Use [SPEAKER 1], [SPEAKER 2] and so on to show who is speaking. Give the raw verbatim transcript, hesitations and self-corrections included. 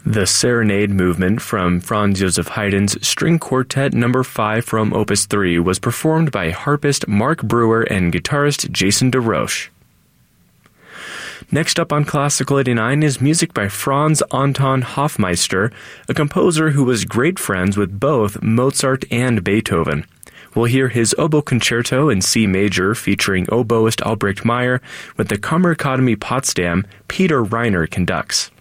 [SPEAKER 1] The Serenade Movement from Franz Joseph Haydn's String Quartet Number five from Opus three was performed by harpist Mark Brewer and guitarist Jason DeRoche. Next up on Classical eighty-nine is music by Franz Anton Hofmeister, a composer who was great friends with both Mozart and Beethoven. We'll hear his oboe concerto in C major featuring oboist Albrecht Meyer with the Kammerakademie Potsdam. Peter Reiner conducts.